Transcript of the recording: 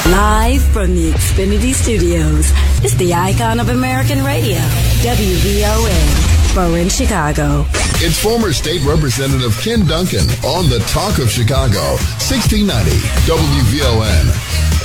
Live from the Xfinity Studios, it's the icon of American radio, WVON, Bowen, Chicago. It's former state representative Ken Duncan on the Talk of Chicago, 1690 WVON.